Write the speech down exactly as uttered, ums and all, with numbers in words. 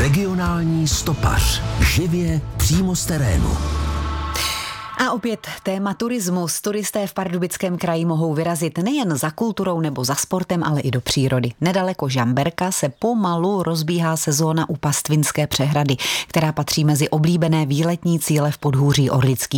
Regionální stopař. Živě přímo z terénu. A opět téma turismus. Turisté v Pardubickém kraji mohou vyrazit nejen za kulturou nebo za sportem, ale i do přírody. Nedaleko Žamberka se pomalu rozbíhá sezóna u Pastvinské přehrady, která patří mezi oblíbené výletní cíle v podhůří Orlický.